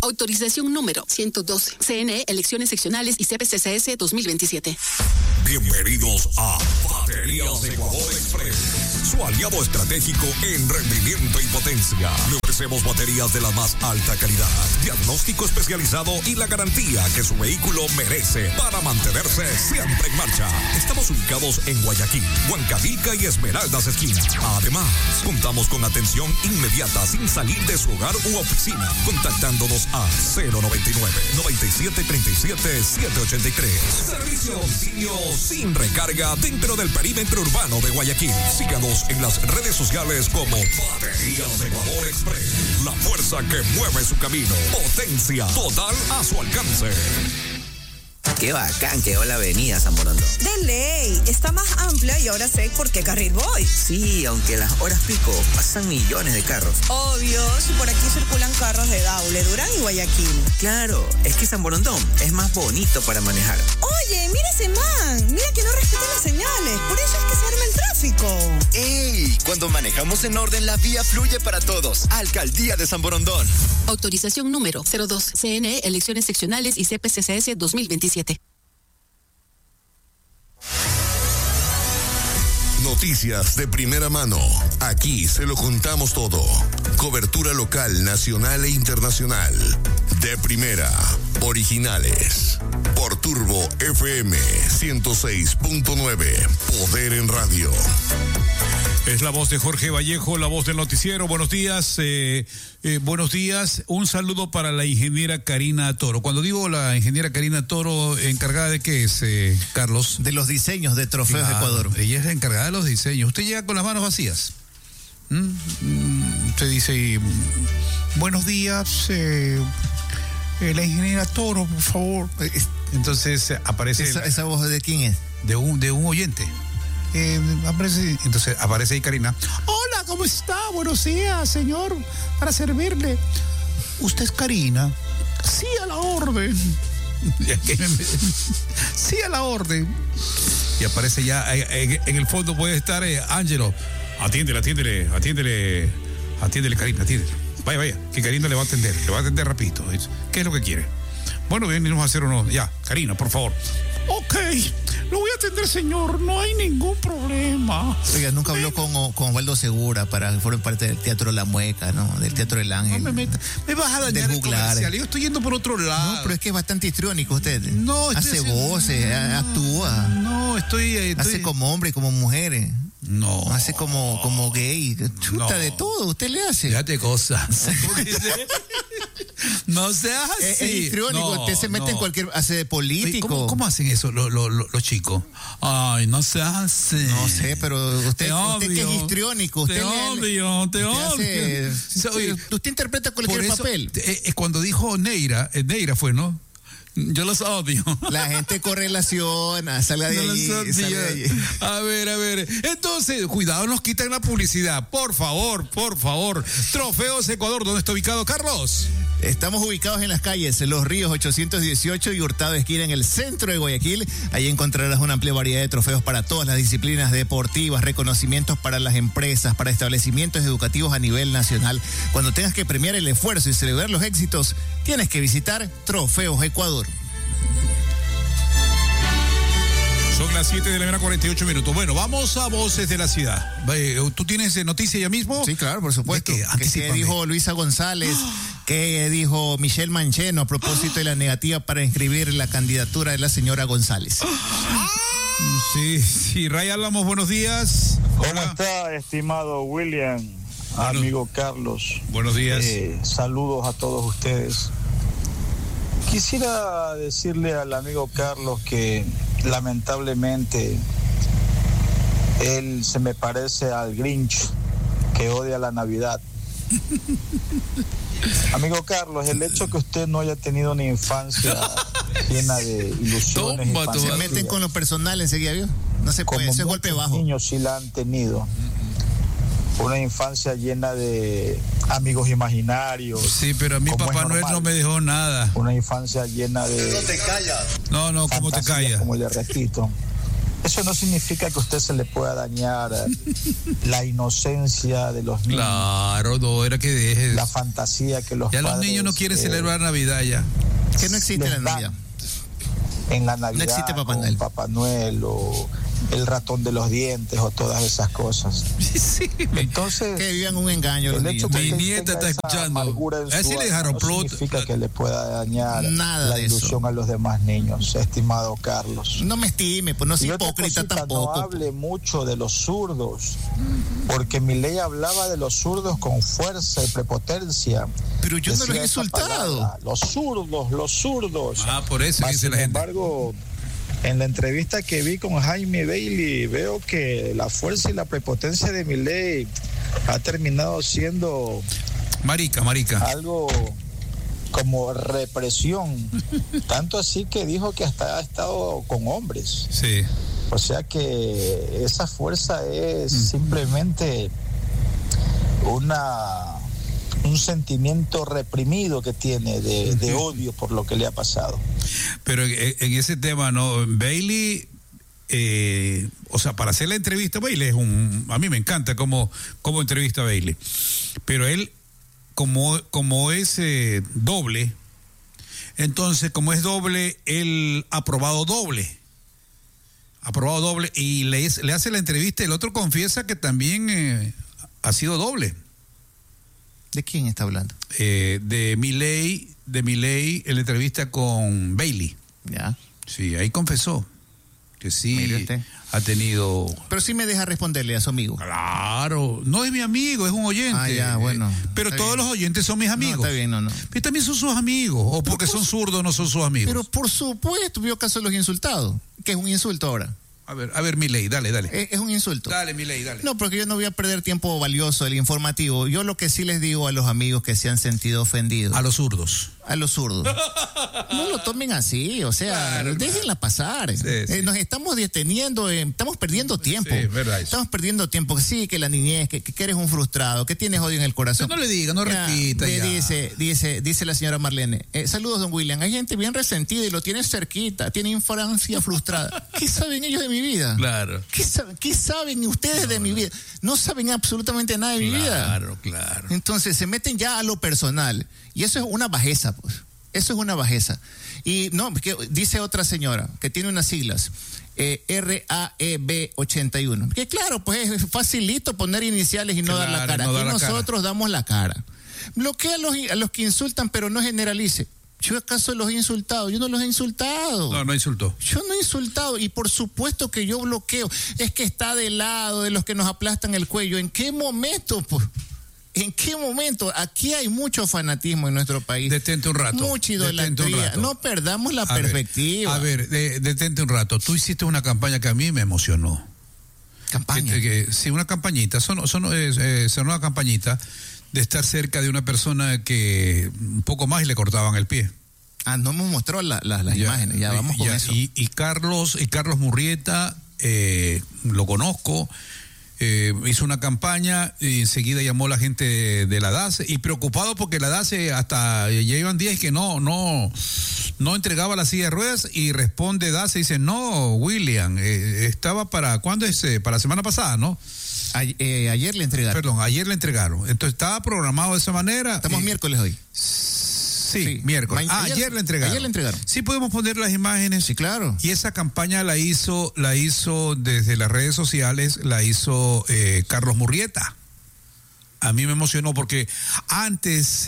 Autorización número 112. CNE, elecciones seccionales y CPCCS 2027. Bienvenidos a Baterías Ecuador Express, su aliado estratégico en rendimiento y potencia. Le ofrecemos baterías de la más alta calidad, diagnóstico especializado y la garantía que su vehículo merece para mantenerse siempre en marcha. Estamos ubicados en Guayaquil, Huancavelica y Esmeraldas Esquina. Además, contamos con atención inmediata sin salir de su hogar u oficina, contactándonos a 099-9737-783. Servicio a domicilio sin recarga dentro del perímetro urbano de Guayaquil. Síganos en las redes sociales como Baterías de Ecuador Express. La fuerza que mueve su camino. Potencia total a su alcance. Qué bacán quedó la avenida San Borondón. De ley, está más amplia y ahora sé por qué carril voy. Sí, aunque las horas pico pasan millones de carros. Obvio, si por aquí circulan carros de Daule, Durán y Guayaquil. Claro, es que San Borondón es más bonito para manejar. Oye, mira ese man, mira que no respeta las señales, por eso es que se arma el tráfico. ¡Ey! Cuando manejamos en orden, la vía fluye para todos. Alcaldía de San Borondón. Autorización número 02. CNE, elecciones seccionales y CPCCS 2027. Noticias de primera mano. Aquí se lo contamos todo. Cobertura local, nacional e internacional. De primera. Originales. Por Turbo FM 106.9. Poder en radio. Es la voz de Jorge Vallejo, la voz del noticiero. Buenos días. Buenos días. Un saludo para la ingeniera Karina Toro. Cuando digo la ingeniera Karina Toro, ¿encargada de qué es, Carlos? De los diseños de Trofeos de Ecuador. Ella es la encargada de los diseños. Usted llega con las manos vacías. Usted dice, buenos días, la ingeniera Toro, por favor. Entonces aparece... ¿Esa voz de quién es? De un oyente. Entonces aparece ahí Karina. Hola, ¿cómo está? Buenos días, señor, para servirle. ¿Usted es Karina? Sí, a la orden. Sí, a la orden. Y aparece ya en el fondo puede estar Ángelo. Atiéndele, Karina, atiéndele. Vaya, que Karina le va a atender rapidito. ¿Qué es lo que quiere? Bueno, venimos a hacer uno. Ya, Karina, por favor. Ok, lo voy a atender, señor, no hay ningún problema. Oiga, nunca habló con Osvaldo Segura para que fuera parte del Teatro La Mueca, ¿no? Del Teatro del Ángel. No me vas a dañar el comercial. Yo estoy yendo por otro lado. No, pero es que es bastante histriónico usted. No, hace voces, actúa. No, estoy... Hace como hombre y como mujeres. No. Hace como gay. Chuta, no. De todo, usted le hace. Fíjate cosas. No seas así. Es histriónico, usted se mete en cualquier... Hace de político. ¿Cómo hacen eso los chicos? Ay, no seas así. No sé, pero usted que es histriónico. Te odio. Usted interpreta cualquier papel. Cuando dijo Neira fue, ¿no? Yo los odio. La gente correlaciona, salga de allí. A ver. Entonces, cuidado, nos quitan la publicidad. Por favor. Trofeos Ecuador, ¿dónde está ubicado, Carlos? Estamos ubicados en las calles Los Ríos 818 y Hurtado Esquina en el centro de Guayaquil. Ahí encontrarás una amplia variedad de trofeos para todas las disciplinas deportivas, reconocimientos para las empresas, para establecimientos educativos a nivel nacional. Cuando tengas que premiar el esfuerzo y celebrar los éxitos, tienes que visitar Trofeos Ecuador. Son las 7:48 a.m. Bueno, vamos a Voces de la Ciudad. ¿Tú tienes noticia ya mismo? Sí, claro, por supuesto. ¿Qué dijo Luisa González? ¿Qué dijo Michelle Mancheno a propósito de la negativa para inscribir la candidatura de la señora González? Sí, Ray Álamos, buenos días. ¿Cómo está, estimado William? Amigo Carlos. Buenos días. Saludos a todos ustedes. Quisiera decirle al amigo Carlos que lamentablemente él se me parece al Grinch que odia la Navidad. Amigo Carlos, el hecho que usted no haya tenido una infancia llena de ilusiones y se meten con lo personal enseguida, ¿vio? No se puede, ese golpe bajo. Los niños sí la han tenido. Una infancia llena de amigos imaginarios. Sí, pero a mi Papá Noel no me dejó nada. Una infancia llena de... No te callas. No, ¿cómo te callas? Como le repito. Eso no significa que a usted se le pueda dañar la inocencia de los niños. Claro, no, era que deje. La fantasía que los ya padres... los niños no quieren celebrar Navidad ya. Que no existe la Navidad. En la Navidad, no existe Papá Noel o el ratón de los dientes o todas esas cosas. Sí. Entonces, que vivan un engaño los niños. Mi nieta está escuchando. Así le dejaron significa que le pueda dañar la ilusión a los demás niños, estimado Carlos. No me estime, pues no soy hipócrita tampoco. No hable mucho de los zurdos, porque Milei hablaba de los zurdos con fuerza y prepotencia. Pero yo no los he insultado. Palabra, los zurdos. Por eso dice la gente. Sin embargo, en la entrevista que vi con Jaime Bailey, veo que la fuerza y la prepotencia de Milei ha terminado siendo marica algo como represión. Tanto así que dijo que hasta ha estado con hombres. Sí. O sea que esa fuerza es simplemente un sentimiento reprimido que tiene de odio por lo que le ha pasado. Pero en ese tema, ¿no? Bailey, o sea, para hacer la entrevista, Bailey a mí me encanta cómo entrevista a Bailey. Pero él, como es doble, entonces, como es doble, él ha probado doble y le hace la entrevista, el otro confiesa que también ha sido doble. ¿De quién está hablando? De Milei en la entrevista con Bailey. Ya. Sí, ahí confesó que sí ha tenido... Pero sí me deja responderle a su amigo. Claro, no es mi amigo, es un oyente. Ah, ya, bueno. Pero todos los oyentes son mis amigos. No, está bien, no. Pero también son sus amigos, o porque son zurdos no son sus amigos. Pero por supuesto, vio caso de los insultados, que es un insulto ahora. A ver, Milei, dale. Es un insulto. Dale, Milei, dale. No, porque yo no voy a perder tiempo valioso del informativo. Yo lo que sí les digo a los amigos que se han sentido ofendidos. A los zurdos. No lo tomen así, o sea, déjenla pasar. Sí. Nos estamos deteniendo, estamos perdiendo tiempo. Sí, verdad eso. Estamos perdiendo tiempo. Sí, que la niñez, que eres un frustrado, que tienes odio en el corazón. Pero no le diga, no repita. Dice la señora Marlene. Saludos, don William. Hay gente bien resentida y lo tiene cerquita, tiene infancia frustrada. ¿Qué saben ellos de mi vida? Claro. ¿Qué saben ustedes de mi vida? No saben absolutamente nada de mi vida. Claro. Entonces se meten ya a lo personal. Y eso es una bajeza, pues. Eso es una bajeza. Y no, que dice otra señora que tiene unas siglas, RAEB 81. Que claro, pues es facilito poner iniciales y no dar la cara. Y nosotros damos la cara. Bloquea a los que insultan, pero no generalice. ¿Yo acaso los he insultado? Yo no los he insultado. No insultó. Yo no he insultado y por supuesto que yo bloqueo. Es que está del lado de los que nos aplastan el cuello. ¿En qué momento, pues? ¿En qué momento? Aquí hay mucho fanatismo en nuestro país. Detente un rato. Mucha idolatría. No perdamos la perspectiva. A ver, detente un rato. Tú hiciste una campaña que a mí me emocionó. ¿Campaña? Sí, una campañita. Son una campañita de estar cerca de una persona que un poco más y le cortaban el pie. No me mostró las imágenes. Ya vamos con eso. Y Carlos Murrieta, lo conozco. Hizo una campaña y enseguida llamó a la gente de la DACE y preocupado porque la DACE hasta ya iban días que no entregaba la silla de ruedas y responde DACE y dice, no, William, estaba para, ¿cuándo es? Para la semana pasada, ¿no? Ayer le entregaron. Perdón, ayer le entregaron. Entonces estaba programado de esa manera. Estamos miércoles hoy. Sí, miércoles. Ayer le entregaron. Ayer le entregaron. Sí, podemos poner las imágenes. Sí, claro. Y esa campaña la hizo desde las redes sociales, la hizo Carlos Murrieta. A mí me emocionó porque antes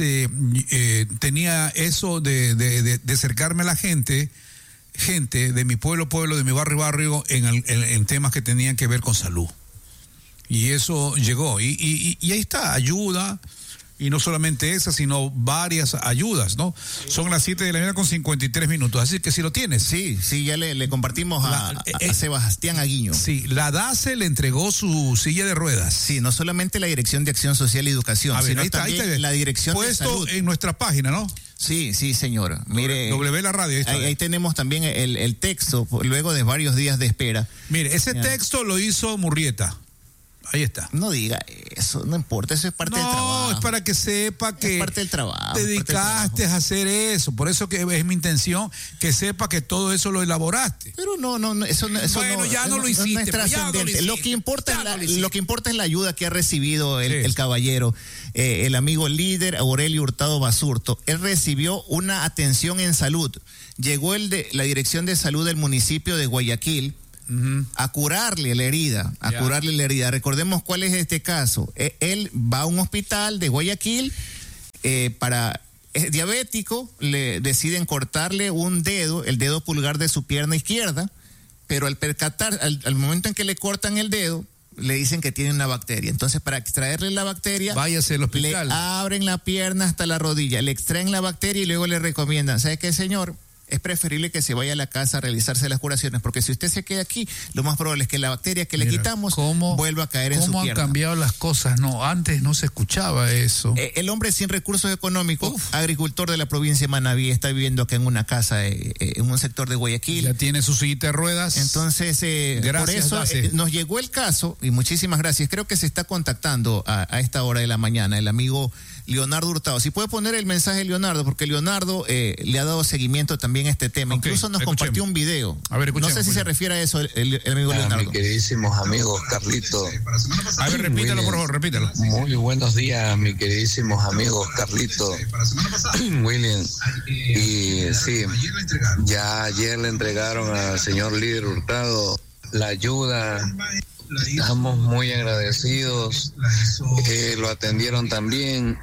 tenía eso de acercarme a la gente de mi pueblo, de mi barrio, en temas que tenían que ver con salud. Y eso llegó. Y ahí está, ayuda. Y no solamente esa, sino varias ayudas, ¿no? Son las 7 de la mañana con 53 minutos, así que si lo tienes. Sí, ya le compartimos a Sebastián Aguiño. Sí, la DACE le entregó su silla de ruedas. Sí, no solamente la Dirección de Acción Social y Educación, sino también la Dirección de Salud. Puesto en nuestra página, ¿no? Sí, señora. Mire, W la radio. Ahí tenemos también el texto, luego de varios días de espera. Mire, ese texto lo hizo Murrieta. Ahí está. No diga eso, no importa, eso es parte del trabajo. No, es para que sepa que es parte del trabajo, te dedicaste a hacer eso. Por eso que es mi intención, que sepa que todo eso lo elaboraste. Pero no, eso bueno, ya no lo hiciste. No es trascendente. Lo que importa es la ayuda que ha recibido el caballero, el amigo líder Aurelio Hurtado Basurto. Él recibió una atención en salud. Llegó la Dirección de Salud del municipio de Guayaquil a curarle la herida, Recordemos cuál es este caso. Él va a un hospital de Guayaquil es diabético, le deciden cortarle un dedo, el dedo pulgar de su pierna izquierda, pero al momento en que le cortan el dedo, le dicen que tiene una bacteria. Entonces, para extraerle la bacteria, váyase al hospital. Le abren la pierna hasta la rodilla, le extraen la bacteria y luego le recomiendan, ¿sabe qué, señor? Es preferible que se vaya a la casa a realizarse las curaciones, porque si usted se queda aquí, lo más probable es que la bacteria que le quitamos vuelva a caer en su pierna. ¿Cómo han cambiado las cosas? No, antes no se escuchaba eso. El hombre sin recursos económicos, agricultor de la provincia de Manabí, está viviendo acá en una casa en un sector de Guayaquil. Ya tiene su sillita de ruedas. Entonces, gracias, por eso nos llegó el caso, y muchísimas gracias. Creo que se está contactando a esta hora de la mañana el amigo Leonardo Hurtado. Si puede poner el mensaje, Leonardo, porque Leonardo le ha dado seguimiento también a este tema. Okay, incluso nos compartió un video. A ver, no sé si se refiere a eso el amigo Leonardo. Mis queridísimos amigos, Carlito. A ver, repítalo, por favor, repítalo. Muy buenos días, mis queridísimos amigos, Carlito, William. Y sí, ya ayer le entregaron al señor líder Hurtado la ayuda. Estamos muy agradecidos, lo atendieron también.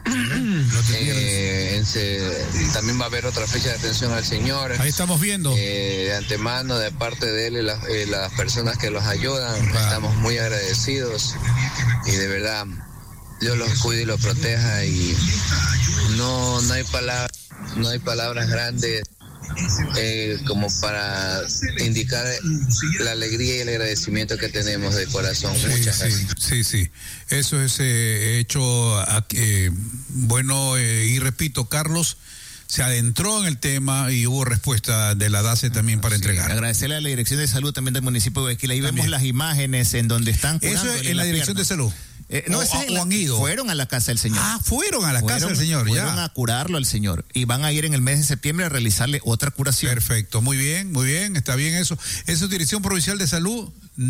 También va a haber otra fecha de atención al señor. Ahí estamos viendo. De antemano, de parte de él y las personas que los ayudan, estamos muy agradecidos. Y de verdad, Dios los cuide y los proteja. Y no hay palabras grandes como para indicar la alegría y el agradecimiento que tenemos de corazón. Muchas gracias. Sí. Eso es hecho bueno, y repito, Carlos se adentró en el tema y hubo respuesta de la DACE también para entregar. Agradecerle a la Dirección de Salud también del municipio de Guayaquil. Ahí vemos las imágenes en donde están curando. Eso es en la Dirección de Salud. Han ido. Fueron a la casa del señor. Fueron a la casa del señor. Fueron a curarlo al señor. Y van a ir en el mes de septiembre a realizarle otra curación. Perfecto, muy bien, está bien eso. ¿Eso es Dirección Provincial de Salud?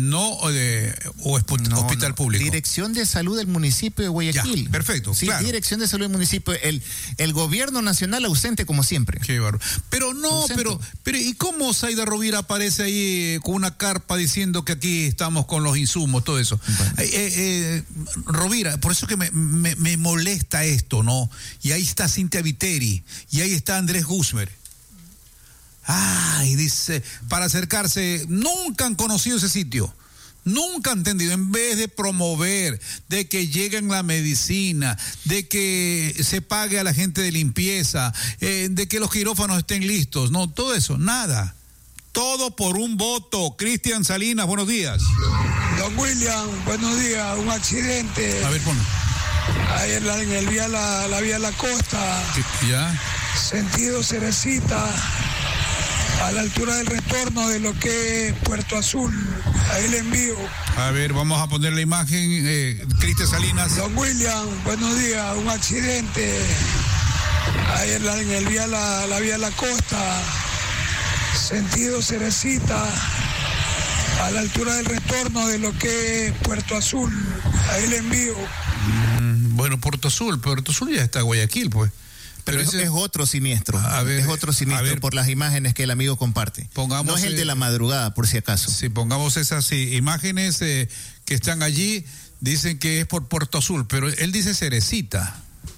Hospital Público. Dirección de Salud del municipio de Guayaquil. Ya, perfecto, sí, claro. Dirección de Salud del municipio. El gobierno nacional ausente como siempre. Qué bárbaro. Pero ¿y cómo Zaida Rovira aparece ahí con una carpa diciendo que aquí estamos con los insumos, todo eso? Bueno. Rovira, por eso que me molesta esto, ¿no? Y ahí está Cintia Viteri, y ahí está Andrés Guzmán. Y dice, para acercarse, nunca han conocido ese sitio, nunca han entendido. En vez de promover, de que lleguen la medicina, de que se pague a la gente de limpieza, de que los quirófanos estén listos, no, todo eso, nada. Todo por un voto. Cristian Salinas, buenos días. Don William, buenos días. Un accidente. A ver, ponlo. Ahí en la vía La Costa. ¿Ya? Sentido Cerecita. A la altura del retorno de lo que es Puerto Azul. Ahí le envío. A ver, vamos a poner la imagen. Cristian Salinas. Don William, buenos días. Un accidente. Ahí en la vía La Costa. Sentido Cerecita. A la altura del retorno de lo que es Puerto Azul. Ahí le envío. Bueno, Puerto Azul ya está Guayaquil, pues. Pero es otro siniestro. Es otro siniestro por las imágenes que el amigo comparte. No es el de la madrugada, por si acaso. Sí, pongamos esas imágenes que están allí. Dicen que es por Puerto Azul, pero él dice Cerecita.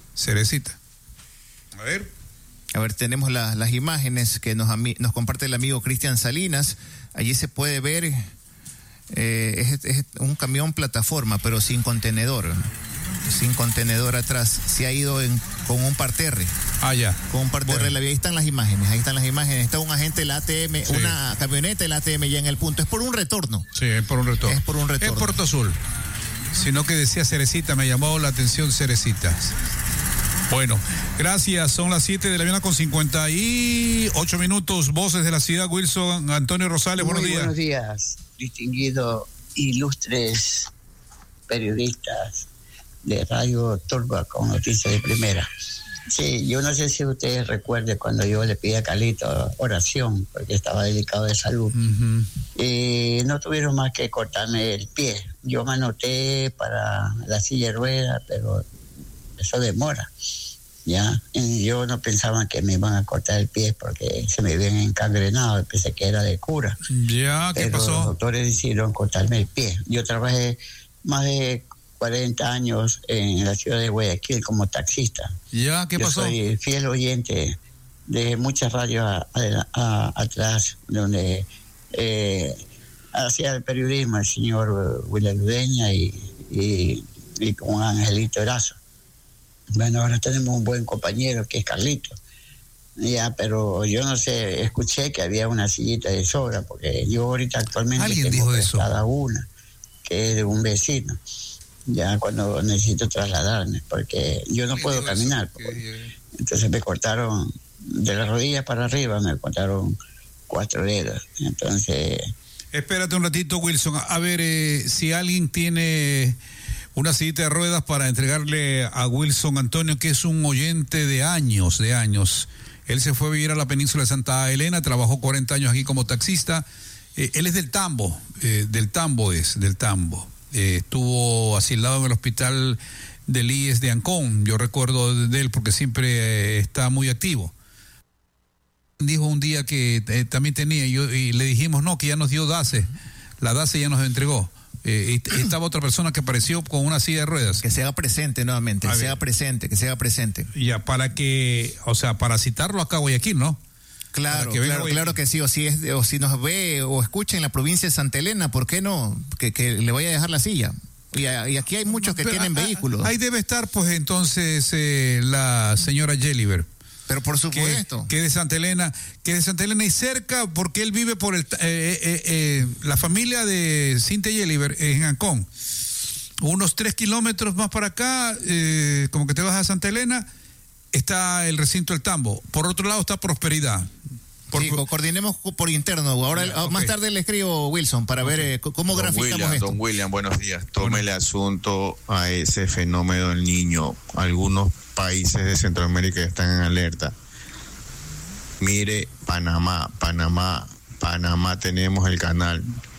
A ver, tenemos las imágenes que nos comparte el amigo Cristian Salinas. Allí se puede ver, es un camión plataforma, pero sin contenedor. Sin contenedor atrás. Se ha ido con un parterre. Ya. Con un parterre de la vía. Ahí están las imágenes. Está un agente de la ATM, una camioneta de la ATM ya en el punto. Es por un retorno. Sí, es por un retorno. Es Puerto Azul. Sino que decía Cerecita, me llamó la atención Cerecita. Bueno, gracias. Son las 7 de la mañana con 58 minutos. Voces de la ciudad. Wilson Antonio Rosales, buenos días. Buenos días, distinguidos, ilustres periodistas de Radio Turba con noticias de primera. Sí, yo no sé si ustedes recuerden cuando yo le pedí a Carlito oración, porque estaba delicado de salud. Y no tuvieron más que cortarme el pie. Yo me anoté para la silla de ruedas, pero eso demora. ¿Ya? Y yo no pensaba que me iban a cortar el pie porque se me habían encangrenado, pensé que era de cura. ¿Ya? ¿Qué pasó? Los doctores decidieron cortarme el pie. Yo trabajé más de 40 años en la ciudad de Guayaquil como taxista. ¿Ya? ¿Qué pasó? Yo soy fiel oyente de muchas radios atrás, donde hacía el periodismo el señor William Ludeña y con Angelito Erazo. Bueno, ahora tenemos un buen compañero que es Carlito. Ya, pero yo no sé, escuché que había una sillita de sobra, porque yo ahorita actualmente tengo prestada una, que es de un vecino, ya cuando necesito trasladarme, porque yo no puedo caminar. Entonces me cortaron de las rodillas para arriba, me cortaron 4 dedos. Entonces... Espérate un ratito, Wilson. A ver, si alguien tiene una sillita de ruedas para entregarle a Wilson Antonio, que es un oyente de años. Él se fue a vivir a la península de Santa Elena, trabajó 40 años aquí como taxista. Él es del Tambo, del Tambo. Estuvo asilado en el hospital del IES de Ancón. Yo recuerdo de él porque siempre está muy activo. Dijo un día que también tenía, y le dijimos no, que ya nos dio DACE. La DACE ya nos entregó. Estaba otra persona que apareció con una silla de ruedas. Que se haga presente nuevamente, que se haga presente. Ya, para citarlo acá a Guayaquil, ¿no? Claro que sí, o si nos ve o escucha en la provincia de Santa Elena, ¿por qué no? Que le vaya a dejar la silla. Y aquí hay muchos que tienen vehículos. Ahí debe estar, pues, entonces, la señora Yeliver. Pero por supuesto. Que de Santa Elena y cerca, porque él vive por la familia de Cintia Yeliver en Ancón. Unos 3 kilómetros más para acá, como que te vas a Santa Elena, está el recinto del Tambo. Por otro lado está Prosperidad. Coordinemos por interno. Ahora más tarde le escribo, Wilson, para ver cómo graficamos esto. Don William, buenos días. Tome el asunto a ese fenómeno del Niño. Algunos países de Centroamérica están en alerta. Mire, Panamá, tenemos el canal.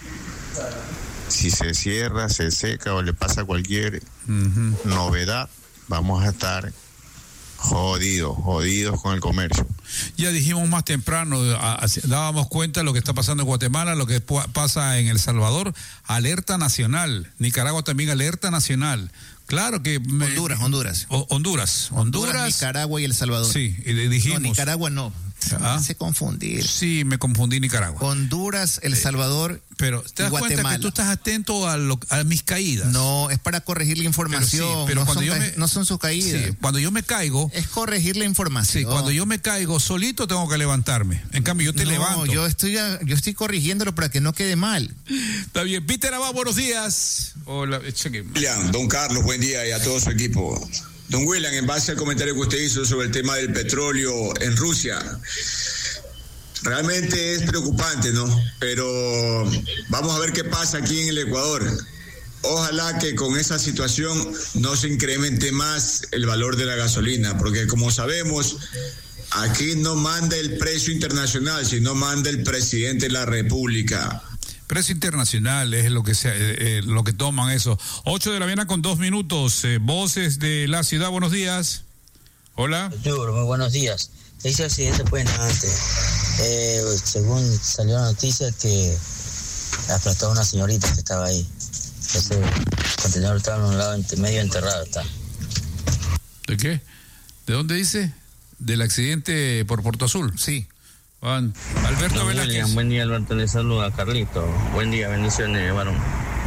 Si se cierra, se seca o le pasa cualquier novedad, vamos a estar jodidos con el comercio. Ya dijimos más temprano, dábamos cuenta de lo que está pasando en Guatemala, lo que pasa en El Salvador, alerta nacional. Nicaragua también alerta nacional. Claro que... Honduras, Nicaragua y El Salvador. Sí, dijimos... No, Nicaragua no. Se confundir. Sí, me confundí, Nicaragua. Honduras, El Salvador, pero te das Guatemala. Cuenta que tú estás atento a mis caídas. No, es para corregir la información. Pero no son sus caídas. Sí, cuando yo me caigo... Es corregir la información. Sí, cuando yo me caigo solito tengo que levantarme. En cambio, yo te levanto. Yo estoy corrigiéndolo para que no quede mal. Está bien. Peter Abad, buenos días. Hola, William, don Carlos, buen día, y a todo su equipo. Don William, en base al comentario que usted hizo sobre el tema del petróleo en Rusia, realmente es preocupante, ¿no? Pero vamos a ver qué pasa aquí en el Ecuador. Ojalá que con esa situación no se incremente más el valor de la gasolina, porque como sabemos, aquí no manda el precio internacional, sino manda el presidente de la República. Precio internacional es lo que toman eso. 8 de la mañana con 2 minutos. Voces de la ciudad, buenos días. Hola. Muy buenos días. Ese accidente fue antes. Según salió la noticia que aplastó a una señorita que estaba ahí. Ese contenedor estaba en un lado medio enterrado. Está. ¿De qué? ¿De dónde dice? ¿Del accidente por Puerto Azul? Sí. Alberto Velázquez. Buen día, Alberto, le saluda a Carlito. Buen día, bendiciones, varón.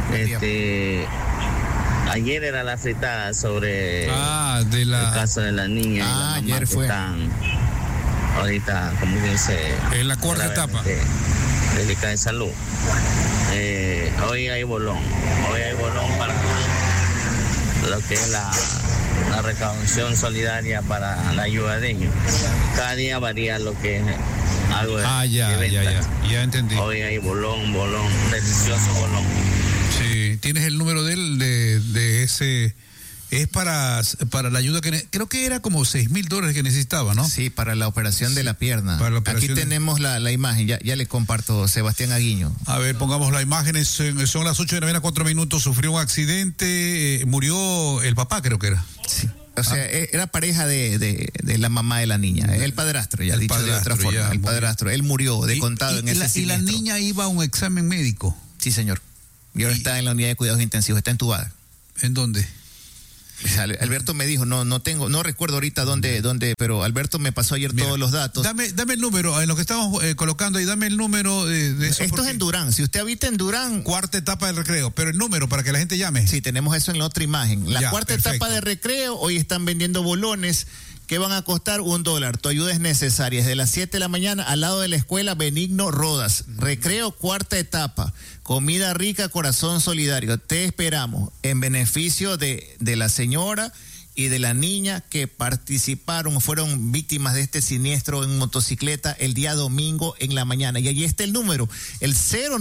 Ayer era la fritada sobre el caso de la niña y la mamá ayer fue. Que están ahorita, como dice, en la cuarta etapa delicada de salud. Hoy hay bolón para lo que es la recaudación solidaria para la ayuda de ellos. Cada día varía lo que es algo de ya entendí. Hoy hay bolón, delicioso bolón. Sí, ¿Tienes el número de ese? Es para la ayuda que creo que era como $6,000 que necesitaba, ¿no? Sí, para la operación de la pierna. Aquí de... tenemos la imagen, ya le comparto, Sebastián Aguiño. A ver, pongamos la imagen, son las 8:04, sufrió un accidente, murió el papá, creo que era. Sí. O sea, era pareja de la mamá de la niña, el padrastro, ya dicho de otra forma, el padrastro. Él murió de contado en ese siniestro. ¿Y la niña iba a un examen médico? Sí, señor. Y ahora está en la unidad de cuidados intensivos, está entubada. ¿En dónde? Alberto me dijo, no recuerdo ahorita dónde, pero Alberto me pasó ayer todos los datos. Dame el número, en lo que estamos colocando ahí, dame el número de eso. Esto es en Durán, si usted habita en Durán. Cuarta etapa del recreo, pero el número para que la gente llame. Sí, tenemos eso en la otra imagen. La cuarta etapa de recreo, hoy están vendiendo bolones que van a costar $1. Tu ayuda es necesaria. Desde las 7 de la mañana, al lado de la escuela Benigno Rodas. Recreo, cuarta etapa. Comida rica, corazón solidario. Te esperamos en beneficio de la señora y de la niña que participaron, fueron víctimas de este siniestro en motocicleta el día domingo en la mañana. Y allí está el número, el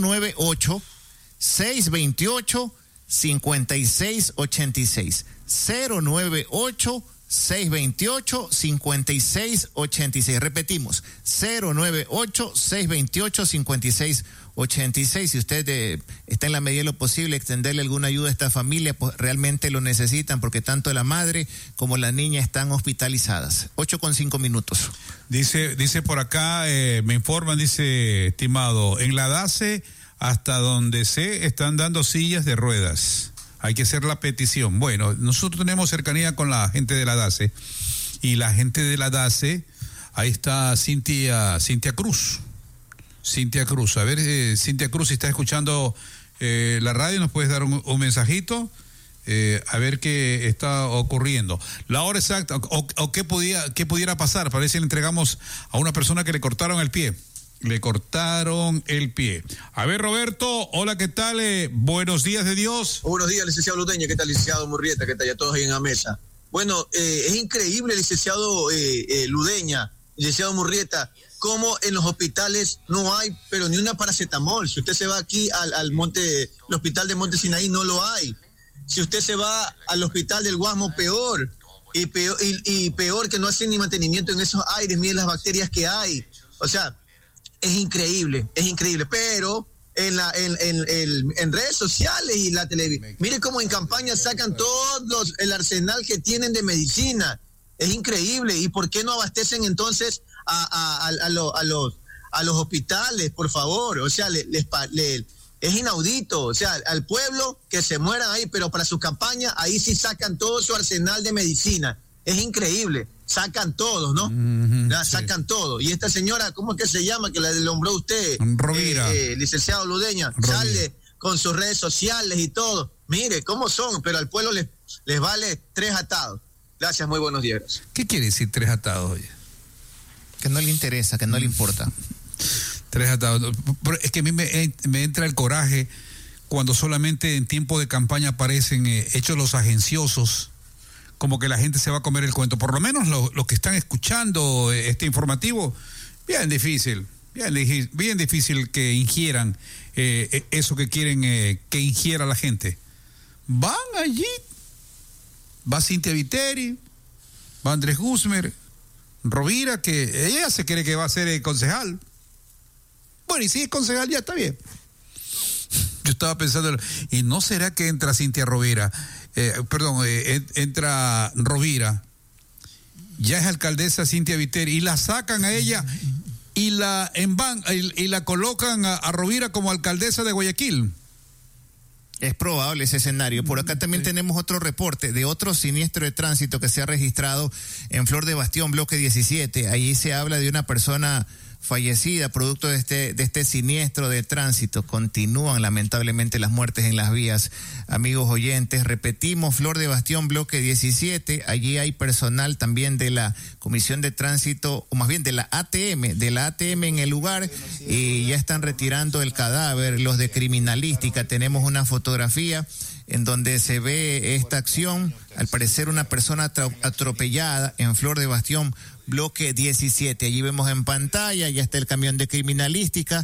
098-628-5686. 098-628-5686. Repetimos, 098-628-5686. Si usted está en la medida de lo posible extenderle alguna ayuda a esta familia, pues realmente lo necesitan porque tanto la madre como la niña están hospitalizadas. 8:05. Dice por acá, me informan, dice, estimado, en la DACE, hasta donde sé, están dando sillas de ruedas. Hay que hacer la petición. Bueno, nosotros tenemos cercanía con la gente de la DACE y la gente de la DACE, ahí está Cintia Cruz. A ver, Cintia Cruz, si está escuchando la radio, nos puedes dar un mensajito, a ver qué está ocurriendo. La hora exacta, o qué pudiera pasar, para ver si le entregamos a una persona que le cortaron el pie. A ver, Roberto, hola, ¿qué tal? Buenos días de Dios. Buenos días, licenciado Ludeña, ¿qué tal, licenciado Murrieta? ¿Qué tal? Ya todos ahí en la mesa. Bueno, es increíble, licenciado Ludeña, licenciado Murrieta, cómo en los hospitales no hay, pero ni una paracetamol. Si usted se va aquí al hospital de Monte Sinaí, no lo hay. Si usted se va al hospital del Guasmo, peor. Y peor que no hacen ni mantenimiento en esos aires, miren las bacterias que hay. O sea, es increíble, pero en redes sociales y la televisión, mire cómo en campaña sacan todos el arsenal que tienen de medicina. Es increíble. ¿Y por qué no abastecen entonces a los hospitales, por favor? O sea, es inaudito. O sea, al pueblo que se mueran ahí, pero para su campaña, ahí sí sacan todo su arsenal de medicina. Es increíble. Sacan todos, ¿no? Sacan todo. Y esta señora, ¿cómo es que se llama? Que la nombró usted. Rovira. Licenciado Ludeña. Sale con sus redes sociales y todo. Mire, ¿cómo son? Pero al pueblo les vale 3 atados. Gracias, muy buenos días. ¿Qué quiere decir 3 atados, oye? Que no le interesa, que no le importa. 3 atados. Es que a mí me entra el coraje cuando solamente en tiempo de campaña aparecen hechos los agenciosos, como que la gente se va a comer el cuento. Por lo menos los que están escuchando este informativo, bien difícil que ingieran eso que quieren que ingiera la gente. Van allí, va Cintia Viteri, va Andrés Guzmer, Rovira, que ella se cree que va a ser concejal. Bueno, y si es concejal ya está bien. Yo estaba pensando, ¿y no será que entra Cintia Rovira? Entra Rovira, ya es alcaldesa Cintia Viteri, y la sacan a ella y la colocan a Rovira como alcaldesa de Guayaquil. Es probable ese escenario. Por acá también tenemos otro reporte de otro siniestro de tránsito que se ha registrado en Flor de Bastión, bloque 17. Allí se habla de una persona fallecida producto de este siniestro de tránsito. Continúan lamentablemente las muertes en las vías, amigos oyentes. Repetimos, Flor de Bastión, bloque 17. Allí hay personal también de la Comisión de Tránsito, o más bien de la ATM en el lugar, y ya están retirando el cadáver. Los de criminalística, tenemos una fotografía en donde se ve esta acción, al parecer una persona atropellada en Flor de Bastión, bloque 17. Allí vemos en pantalla, ya está el camión de criminalística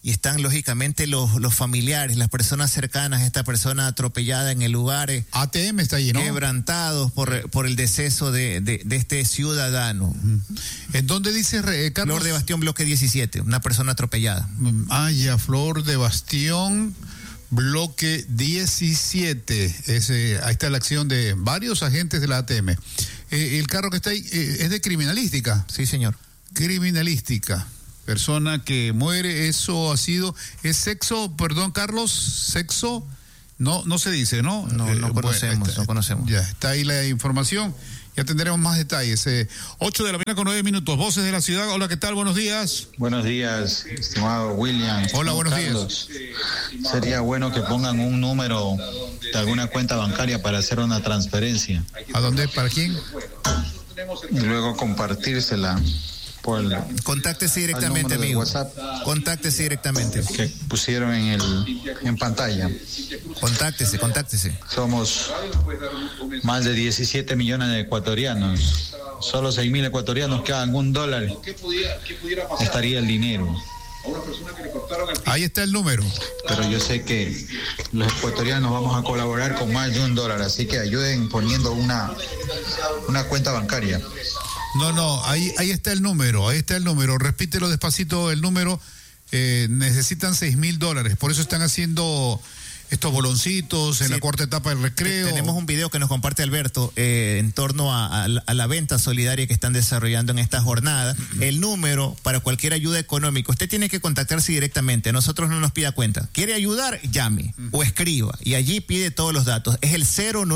y están lógicamente los familiares, las personas cercanas a esta persona atropellada en el lugar. ATM está allí, ¿no? Quebrantados por el deceso de este ciudadano. ¿En dónde dice, Carlos? Flor de Bastión, bloque 17, una persona atropellada. Ya, Flor de Bastión, bloque 17. Ahí está la acción de varios agentes de la ATM. El carro que está ahí es de criminalística. Sí, señor. Criminalística. Persona que muere, eso ha sido... ¿Es sexo, perdón, Carlos? ¿Sexo? No se dice, ¿no? No conocemos, no conocemos. Ya, está ahí la información. Ya tendremos más detalles. 8 de la mañana con 9 minutos. Voces de la ciudad. Hola, ¿qué tal? Buenos días. Buenos días, estimado William. Hola, buenos Carlos. Sería bueno que pongan un número de alguna cuenta bancaria para hacer una transferencia. ¿A dónde? ¿Para quién? Y luego compartírsela. Contáctese directamente, amigo. WhatsApp Contáctese directamente. Que pusieron en pantalla. Contáctese. Somos más de 17 millones de ecuatorianos. Solo 6.000 ecuatorianos, cada algún dólar estaría el dinero. Ahí está el número. Pero yo sé que los ecuatorianos vamos a colaborar con más de $1, así que ayuden poniendo una cuenta bancaria. No, ahí está el número, repítelo despacito el número. Necesitan $6,000, por eso están haciendo estos boloncitos en la cuarta etapa del recreo. Tenemos un video que nos comparte Alberto en torno a la venta solidaria que están desarrollando en esta jornada. El número para cualquier ayuda económica, usted tiene que contactarse directamente, a nosotros no nos pida cuenta. ¿Quiere ayudar? Llame o escriba y allí pide todos los datos. Es el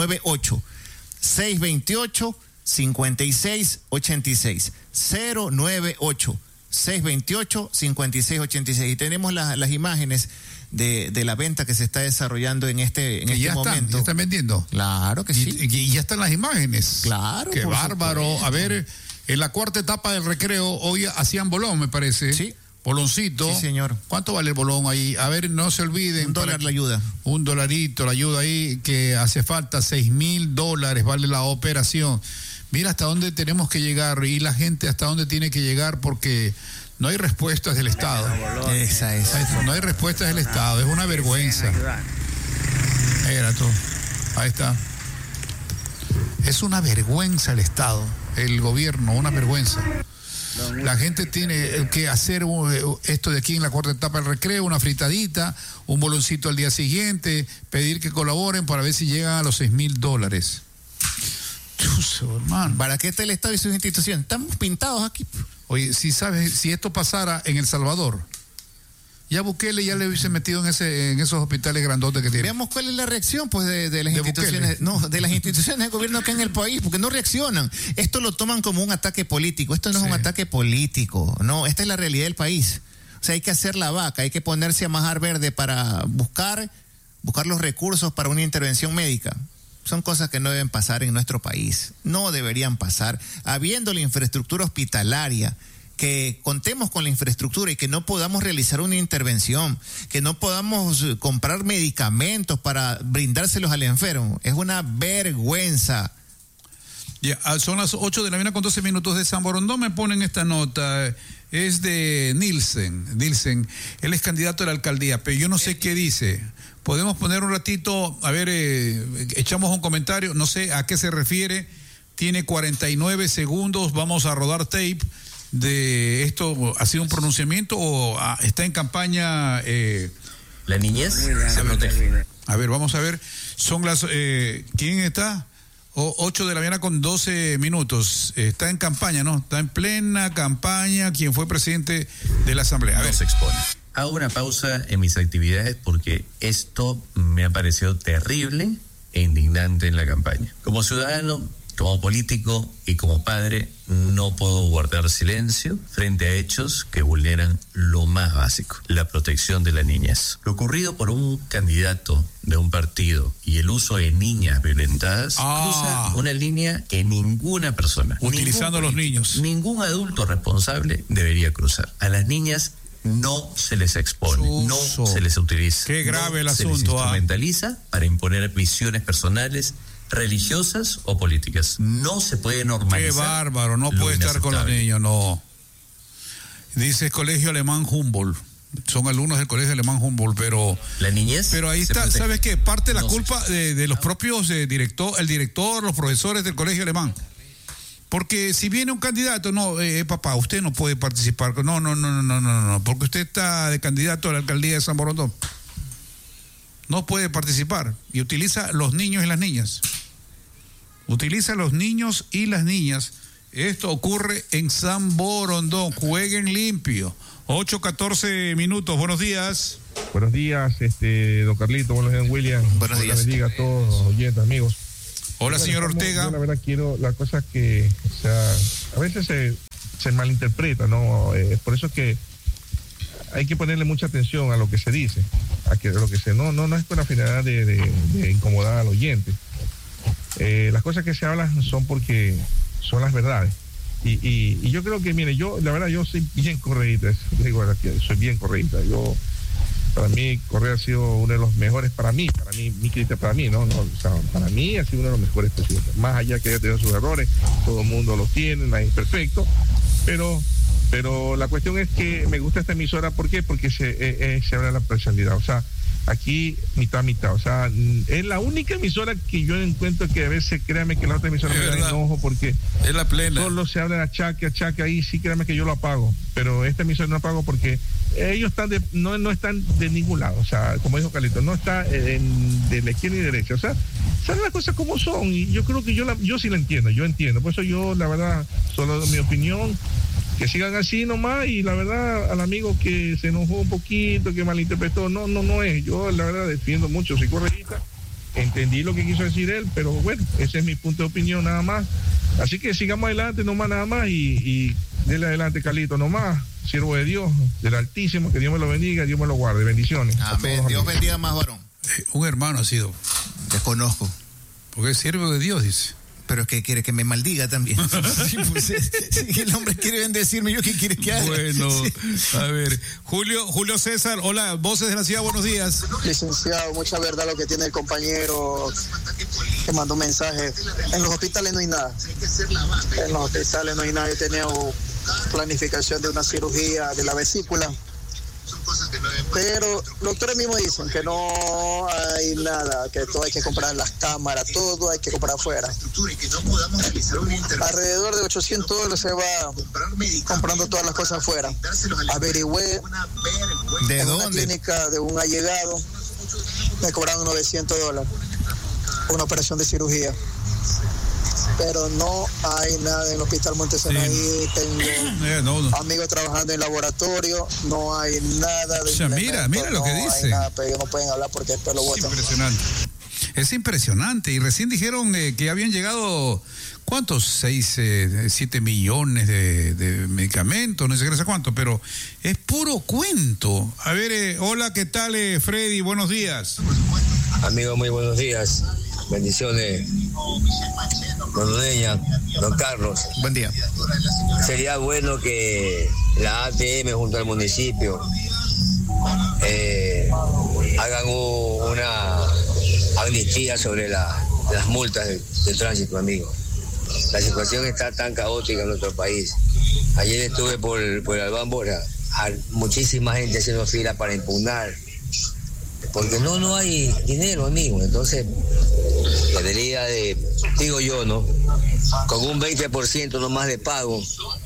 098-628-5686, 098-628-5686. Y tenemos las imágenes de la venta que se está desarrollando en este momento. ¿Ya están vendiendo? Claro que sí. Y ya están las imágenes. Claro. Qué bárbaro. Supuesto. A ver, en la cuarta etapa del recreo hoy hacían bolón, me parece. Sí. Boloncito. Sí, señor. ¿Cuánto vale el bolón ahí? A ver, no se olviden. $1 la ayuda. $1 la ayuda ahí, que hace falta $6,000, vale la operación. Mira hasta dónde tenemos que llegar y la gente hasta dónde tiene que llegar, porque no hay respuestas del Estado. Esa es. No hay respuestas del Estado, es una vergüenza. Ahí era todo. Ahí está. Es una vergüenza el Estado, el gobierno, una vergüenza. La gente tiene que hacer esto de aquí en la cuarta etapa del recreo, una fritadita, un boloncito al día siguiente, pedir que colaboren para ver si llegan a los $6,000. Hermano. ¿Para qué está el Estado y sus instituciones? Estamos pintados aquí. Oye, si esto pasara en El Salvador, ya Bukele ya le hubiese metido en esos hospitales grandotes que tiene. Veamos cuál es la reacción pues de las instituciones, de las instituciones de gobierno acá en el país, porque no reaccionan. Esto lo toman como un ataque político. Esto no es un ataque político, no, esta es la realidad del país. O sea, hay que hacer la vaca, hay que ponerse a majar verde para buscar los recursos para una intervención médica. Son cosas que no deben pasar en nuestro país, no deberían pasar. Habiendo la infraestructura hospitalaria, que contemos con la infraestructura y que no podamos realizar una intervención, que no podamos comprar medicamentos para brindárselos al enfermo, es una vergüenza. Ya, son las 8 de la mañana con 12 minutos de San Borondón. Me ponen esta nota, es de Nielsen, él es candidato a la alcaldía, pero yo no sé qué dice. Podemos poner un ratito, a ver, echamos un comentario, no sé a qué se refiere. Tiene 49 segundos, vamos a rodar tape de esto. ¿Ha sido un pronunciamiento o está en campaña? La niñez se protege. A ver, vamos a ver. Son las... ¿quién está? 8 de la mañana con 12 minutos. Está en campaña, ¿no? Está en plena campaña. ¿Quién fue presidente de la Asamblea? A ver. Se expone. Hago una pausa en mis actividades porque esto me ha parecido terrible e indignante en la campaña. Como ciudadano, como político y como padre, no puedo guardar silencio frente a hechos que vulneran lo más básico, la protección de la niñez. Lo ocurrido por un candidato de un partido y el uso de niñas violentadas cruza una línea que ninguna persona, utilizando a los niños, ningún adulto responsable debería cruzar. A las niñas no se les expone, no se les utiliza. Qué grave el asunto. Se les instrumentaliza para imponer visiones personales, religiosas o políticas. No se puede normalizar. Qué bárbaro, no puede estar con los niños, no. Dice Colegio Alemán Humboldt. son alumnos del Colegio Alemán Humboldt, pero... ¿La niñez? Pero ahí está, ¿sabes qué? Parte de la culpa de los propios el director, los profesores del Colegio Alemán. Porque si viene un candidato, papá, usted no puede participar. No, porque usted está de candidato a la alcaldía de San Borondón. No puede participar. Y utiliza los niños y las niñas. Esto ocurre en San Borondón. Jueguen limpio. 8:14 minutos. Buenos días. Buenos días, don Carlito. Buenos días, William. Buenos días. Bendiga a todos los oyentes, amigos. Hola, señor Ortega. Yo la verdad quiero, la cosa que, o sea, a veces se malinterpreta, ¿no? Por eso es que hay que ponerle mucha atención a lo que se dice, no es con la finalidad de incomodar al oyente. Las cosas que se hablan son porque son las verdades. Y yo creo que, mire, la verdad, yo soy bien correísta, soy bien correísta. Para mí, Correa ha sido uno de los mejores para mí, ¿no? O sea, para mí ha sido uno de los mejores presidentes. Más allá que haya tenido sus errores, todo el mundo los tiene, nadie es perfecto, pero la cuestión es que me gusta esta emisora, ¿por qué? Porque se habla de la personalidad, o sea, aquí mitad, o sea, es la única emisora que yo encuentro que a veces, créame que la otra emisora me da enojo porque es la plena. Solo se habla de achaque, ahí sí, créame que yo lo apago, pero esta emisora no apago porque ellos no están de ningún lado, o sea, como dijo Carlito, no está de la izquierda ni derecha, o sea, saben las cosas como son, y yo creo que yo sí la entiendo, por eso yo, la verdad, solo mi opinión, que sigan así nomás, y la verdad, al amigo que se enojó un poquito, que malinterpretó, no es, yo la verdad defiendo mucho, soy correísta, entendí lo que quiso decir él, pero bueno, ese es mi punto de opinión nada más, así que sigamos adelante nomás nada más, y dele adelante, Carlito, nomás, siervo de Dios, del Altísimo, que Dios me lo bendiga, Dios me lo guarde, bendiciones. Amén, Dios bendiga más, varón. Un hermano ha sido. Desconozco. Porque es siervo de Dios, dice. Pero es que quiere que me maldiga también. Sí, pues, si el hombre quiere bendecirme, ¿yo qué quiere que haga? Bueno, a ver, Julio César, hola, Voces de la Ciudad, buenos días. Licenciado, mucha verdad lo que tiene el compañero que mandó un mensaje. En los hospitales no hay nada. Yo tenía planificación de una cirugía de la vesícula. Pero los doctores mismos dicen que no hay nada, que todo hay que comprar las cámaras, todo hay que comprar afuera. Alrededor de $800 se va comprando todas las cosas afuera. Averigüé en una clínica de un allegado, me cobraron $900, una operación de cirugía. Pero no hay nada en el Hospital Montesanaí. Sí. Tengo amigos trabajando en laboratorio, no hay nada de... O sea, mira lo que dice. Nada, pero ellos no pueden hablar porque después lo votan. Es impresionante. Y recién dijeron que habían llegado, ¿cuántos? 7 millones de medicamentos, no sé qué, cuánto, pero es puro cuento. A ver, hola, ¿qué tal, Freddy? Buenos días. Amigo, muy buenos días. Bendiciones, don Ludeña, don Carlos. Buen día. Sería bueno que la ATM junto al municipio hagan una amnistía sobre las multas de tránsito, amigo. La situación está tan caótica en nuestro país. Ayer estuve por Albán Borja, muchísima gente haciendo fila para impugnar, porque no hay dinero, amigo. Entonces debería digo yo, ¿no? Con un 20% nomás de pago,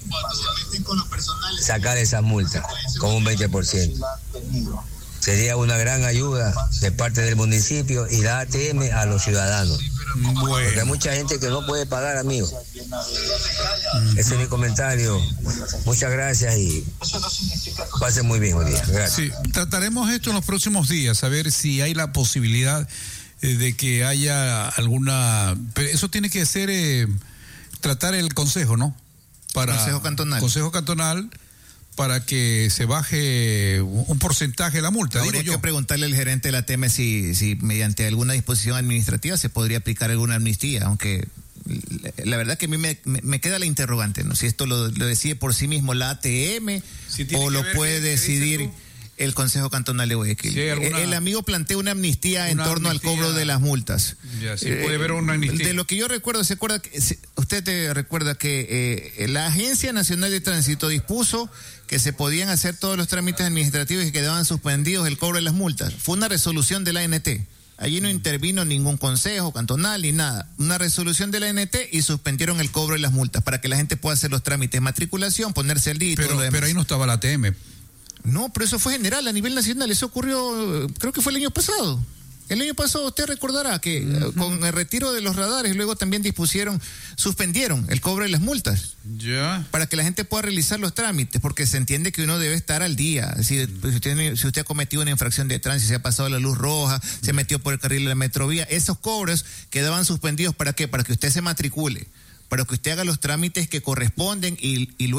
sacar esas multas, con un 20%. Sería una gran ayuda de parte del municipio y la ATM a los ciudadanos. Bueno. Porque hay mucha gente que no puede pagar, amigo. Ese es mi comentario. Muchas gracias y pasen muy bien hoy día. Gracias. Sí, trataremos esto en los próximos días, a ver si hay la posibilidad de que haya alguna... Pero eso tiene que ser tratar el consejo, ¿no? Consejo cantonal para que se baje un porcentaje de la multa. Habría que preguntarle al gerente de la ATM si mediante alguna disposición administrativa se podría aplicar alguna amnistía, aunque la verdad que a mí me queda la interrogante, ¿no? Si esto lo decide por sí mismo la ATM o lo puede decidir el Consejo Cantonal de Guayaquil. Sí, el amigo plantea una amnistía en torno al cobro de las multas. Ya, sí, puede haber una amnistía. De lo que yo recuerdo, usted te recuerda que la Agencia Nacional de Tránsito dispuso que se podían hacer todos los trámites administrativos y quedaban suspendidos el cobro de las multas. Fue una resolución de la ANT. Allí no intervino ningún consejo cantonal ni nada. Una resolución de la ANT y suspendieron el cobro de las multas para que la gente pueda hacer los trámites de matriculación, ponerse al día y todo lo demás. Pero ahí no estaba la ATM. No, pero eso fue general a nivel nacional. Eso ocurrió, creo que fue el año pasado. El año pasado usted recordará que con el retiro de los radares luego también suspendieron el cobro de las multas. Ya. Para que la gente pueda realizar los trámites, porque se entiende que uno debe estar al día. Si usted ha cometido una infracción de tránsito, se ha pasado la luz roja, se metió por el carril de la metrovía, esos cobros quedaban suspendidos. ¿Para qué? Para que usted se matricule, para que usted haga los trámites que corresponden y luego